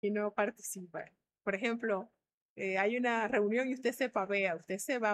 y no participa. Por ejemplo, hay una reunión y usted se pavea, usted se va,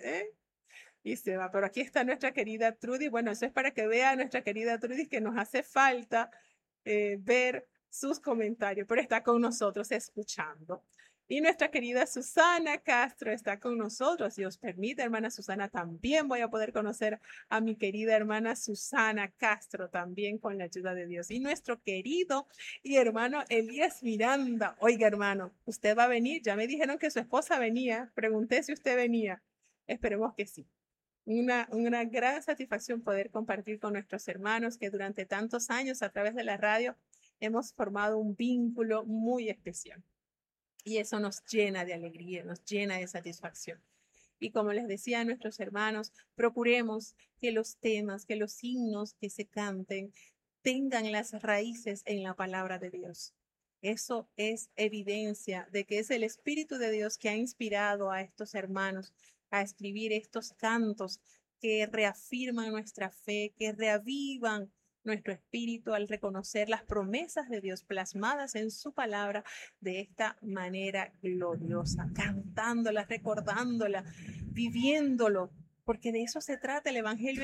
y se va. Pero aquí está nuestra querida Trudy. Bueno, eso es para que vea a nuestra querida Trudy que nos hace falta ver sus comentarios, pero está con nosotros escuchando. Y nuestra querida Susana Castro está con nosotros. Si os permite, hermana Susana, también voy a poder conocer a mi querida hermana Susana Castro, también con la ayuda de Dios. Y nuestro querido y hermano Elías Miranda. Oiga, hermano, ¿usted va a venir? Ya me dijeron que su esposa venía. Pregunté si usted venía. Esperemos que sí. Una gran satisfacción poder compartir con nuestros hermanos que durante tantos años a través de la radio hemos formado un vínculo muy especial. Y eso nos llena de alegría, nos llena de satisfacción. Y como les decía a nuestros hermanos, procuremos que los temas, que los himnos que se canten tengan las raíces en la palabra de Dios. Eso es evidencia de que es el Espíritu de Dios que ha inspirado a estos hermanos a escribir estos cantos que reafirman nuestra fe, que reavivan nuestro espíritu al reconocer las promesas de Dios plasmadas en su palabra de esta manera gloriosa, cantándola, recordándola, viviéndolo, porque de eso se trata. El Evangelio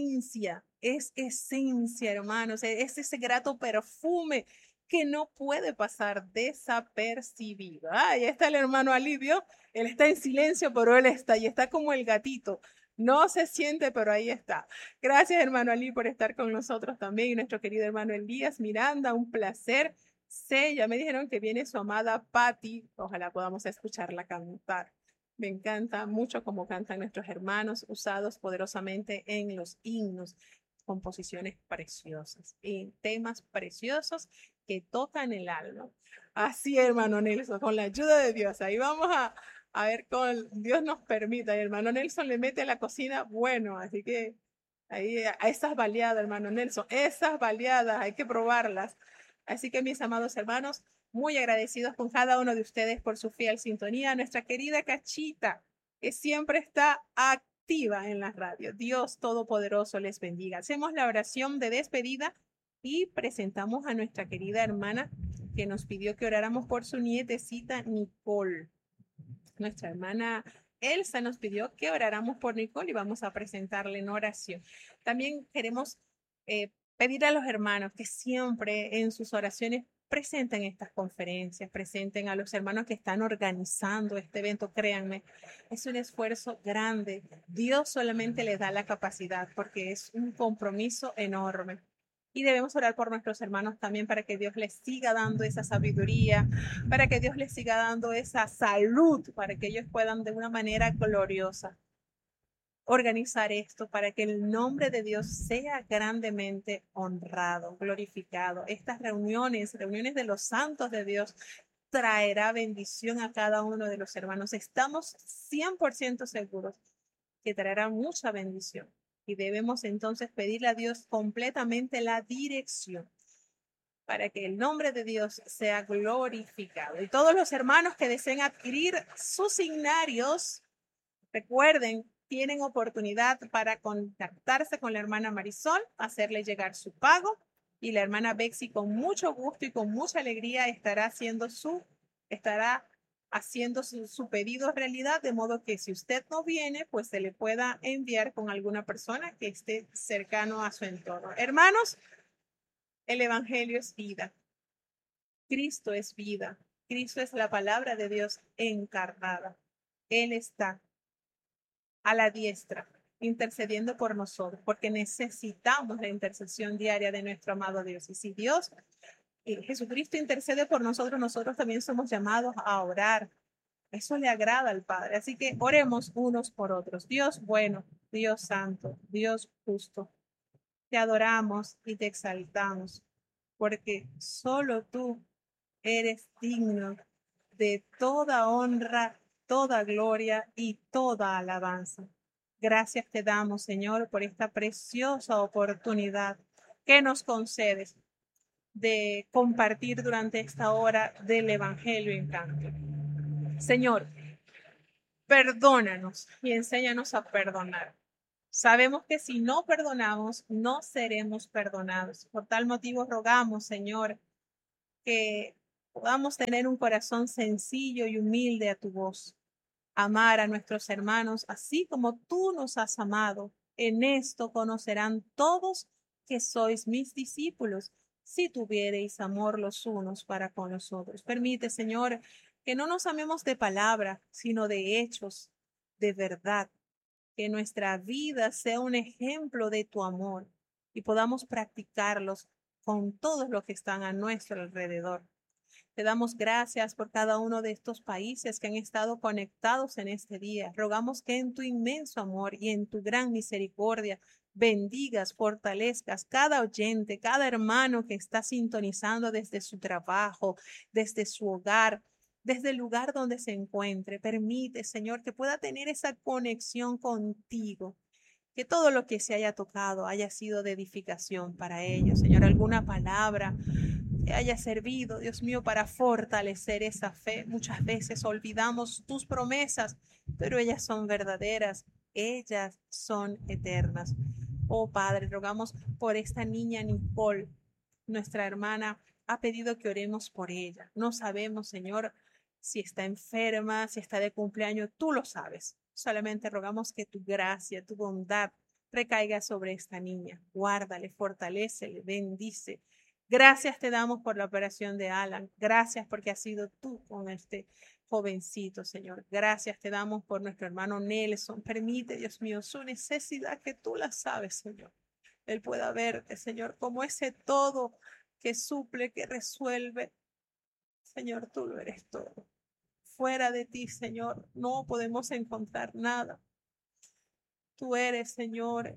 es esencia, hermanos, es ese grato perfume que no puede pasar desapercibido. Ahí está el hermano Alivio, él está en silencio, pero él está y está como el gatito. No se siente, pero ahí está. Gracias, hermano Ali, por estar con nosotros también. Y nuestro querido hermano Elías Miranda, un placer. Sé, ya me dijeron que viene su amada Patti. Ojalá podamos escucharla cantar. Me encanta mucho cómo cantan nuestros hermanos, usados poderosamente en los himnos, composiciones preciosas y temas preciosos que tocan el alma. Así, hermano Nelson, con la ayuda de Dios. Ahí vamos a ver con Dios nos permita. Y hermano Nelson le mete a la cocina bueno, así que ahí a esas baleadas, hermano Nelson, esas baleadas hay que probarlas. Así que mis amados hermanos, muy agradecidos con cada uno de ustedes por su fiel sintonía. Nuestra querida Cachita, que siempre está activa en la radio. Dios Todopoderoso les bendiga. Hacemos la oración de despedida y presentamos a nuestra querida hermana que nos pidió que oráramos por su nietecita Nicole. Nuestra hermana Elsa nos pidió que oráramos por Nicole y vamos a presentarle en oración. También queremos pedir a los hermanos que siempre en sus oraciones presenten estas conferencias, presenten a los hermanos que están organizando este evento. Créanme, es un esfuerzo grande. Dios solamente les da la capacidad porque es un compromiso enorme. Y debemos orar por nuestros hermanos también para que Dios les siga dando esa sabiduría, para que Dios les siga dando esa salud, para que ellos puedan de una manera gloriosa organizar esto, para que el nombre de Dios sea grandemente honrado, glorificado. Estas reuniones de los santos de Dios, traerá bendición a cada uno de los hermanos. Estamos 100% seguros que traerá mucha bendición. Y debemos entonces pedirle a Dios completamente la dirección para que el nombre de Dios sea glorificado. Y todos los hermanos que deseen adquirir sus signarios, recuerden, tienen oportunidad para contactarse con la hermana Marisol, hacerle llegar su pago y la hermana Bexy con mucho gusto y con mucha alegría estará haciendo su pedido realidad, de modo que si usted no viene, pues se le pueda enviar con alguna persona que esté cercano a su entorno. Hermanos, el Evangelio es vida. Cristo es vida. Cristo es la palabra de Dios encarnada. Él está a la diestra intercediendo por nosotros, porque necesitamos la intercesión diaria de nuestro amado Dios. Y si Dios, Jesucristo intercede por nosotros, nosotros también somos llamados a orar. Eso le agrada al Padre. Así que oremos unos por otros. Dios bueno, Dios santo, Dios justo. Te adoramos y te exaltamos, porque solo tú eres digno de toda honra, toda gloria y toda alabanza. Gracias te damos, Señor, por esta preciosa oportunidad que nos concedes de compartir durante esta hora del Evangelio en canto. Señor, perdónanos y enséñanos a perdonar. Sabemos que si no perdonamos, no seremos perdonados. Por tal motivo rogamos, Señor, que podamos tener un corazón sencillo y humilde a tu voz, amar a nuestros hermanos así como tú nos has amado. En esto conocerán todos que sois mis discípulos, si tuviereis amor los unos para con los otros. Permite, Señor, que no nos amemos de palabra, sino de hechos, de verdad, que nuestra vida sea un ejemplo de tu amor y podamos practicarlos con todos los que están a nuestro alrededor. Te damos gracias por cada uno de estos países que han estado conectados en este día. Rogamos que en tu inmenso amor y en tu gran misericordia bendigas, fortalezcas cada oyente, cada hermano que está sintonizando desde su trabajo, desde su hogar, desde el lugar donde se encuentre. Permite, Señor, que pueda tener esa conexión contigo, que todo lo que se haya tocado haya sido de edificación para ellos. Señor, alguna palabra que haya servido, Dios mío, para fortalecer esa fe. Muchas veces olvidamos tus promesas, pero ellas son verdaderas, ellas son eternas. Oh Padre, rogamos por esta niña Nicole, nuestra hermana ha pedido que oremos por ella. No sabemos, Señor, si está enferma, si está de cumpleaños, tú lo sabes. Solamente rogamos que tu gracia, tu bondad recaiga sobre esta niña. Guárdale, fortalécele, bendice. Gracias te damos por la operación de Alan. Gracias porque has sido tú con este jovencito, Señor. Gracias te damos por nuestro hermano Nelson. Permite, Dios mío, su necesidad que tú la sabes, Señor. Él pueda ver, Señor, como ese todo que suple, que resuelve. Señor, tú lo eres todo. Fuera de ti, Señor, no podemos encontrar nada. Tú eres, Señor,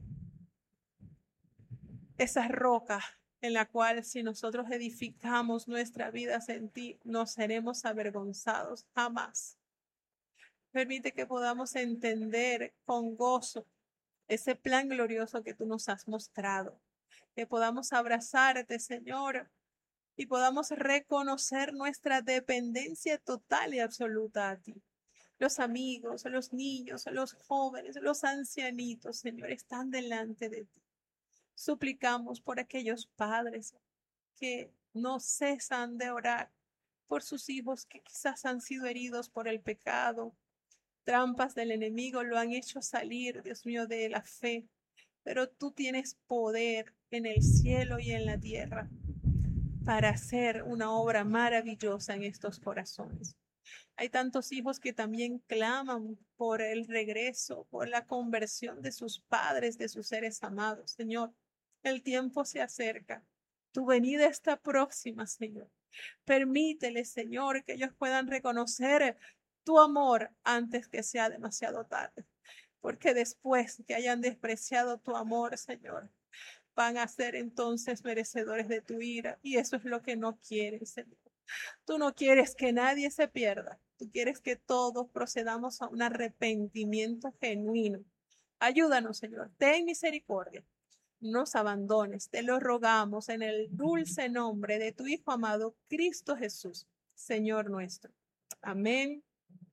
esa roca en la cual si nosotros edificamos nuestra vida en ti, no seremos avergonzados jamás. Permite que podamos entender con gozo ese plan glorioso que tú nos has mostrado, que podamos abrazarte, Señor, y podamos reconocer nuestra dependencia total y absoluta a ti. Los amigos, los niños, los jóvenes, los ancianitos, Señor, están delante de ti. Suplicamos por aquellos padres que no cesan de orar por sus hijos que quizás han sido heridos por el pecado. Trampas del enemigo lo han hecho salir, Dios mío, de la fe. Pero tú tienes poder en el cielo y en la tierra para hacer una obra maravillosa en estos corazones. Hay tantos hijos que también claman por el regreso, por la conversión de sus padres, de sus seres amados. Señor, el tiempo se acerca. Tu venida está próxima, Señor. Permítele, Señor, que ellos puedan reconocer tu amor antes que sea demasiado tarde. Porque después que hayan despreciado tu amor, Señor, van a ser entonces merecedores de tu ira. Y eso es lo que no quieres, Señor. Tú no quieres que nadie se pierda. Tú quieres que todos procedamos a un arrepentimiento genuino. Ayúdanos, Señor. Ten misericordia. No nos abandones. Te lo rogamos en el dulce nombre de tu Hijo amado, Cristo Jesús, Señor nuestro. Amén,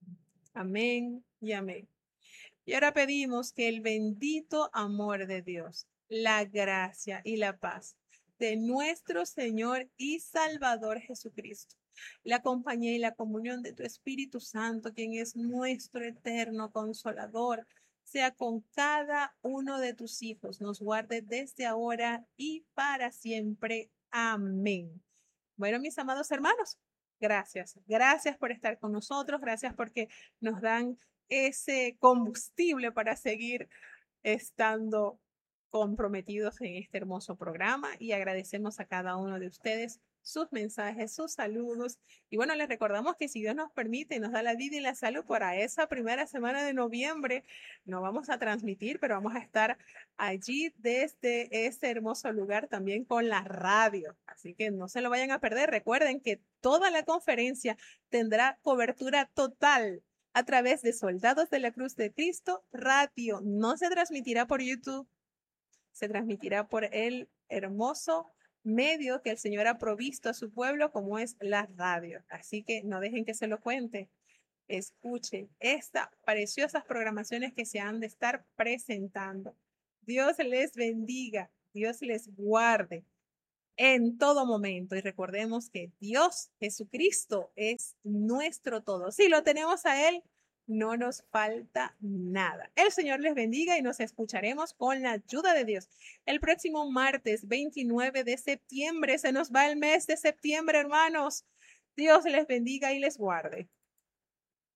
amén y amén. Y ahora pedimos que el bendito amor de Dios, la gracia y la paz de nuestro Señor y Salvador Jesucristo, la compañía y la comunión de tu Espíritu Santo, quien es nuestro eterno consolador, sea con cada uno de tus hijos, nos guarde desde ahora y para siempre. Amén. Bueno, mis amados hermanos, gracias. Gracias por estar con nosotros. Gracias porque nos dan ese combustible para seguir estando comprometidos en este hermoso programa y agradecemos a cada uno de ustedes sus mensajes, sus saludos. Y bueno, les recordamos que si Dios nos permite y nos da la vida y la salud para esa primera semana de noviembre, no vamos a transmitir, pero vamos a estar allí desde este hermoso lugar también con la radio. Así que no se lo vayan a perder. Recuerden que toda la conferencia tendrá cobertura total a través de Soldados de la Cruz de Cristo Radio. No se transmitirá por YouTube, se transmitirá por el hermoso medio que el Señor ha provisto a su pueblo, como es la radio. Así que no dejen que se lo cuente. Escuchen estas preciosas programaciones que se han de estar presentando. Dios les bendiga, Dios les guarde. en todo momento. Y recordemos que Dios, Jesucristo, es nuestro todo. Si lo tenemos a Él, no nos falta nada. El Señor les bendiga y nos escucharemos con la ayuda de Dios. El próximo martes 29 de septiembre, se nos va el mes de septiembre, hermanos. Dios les bendiga y les guarde.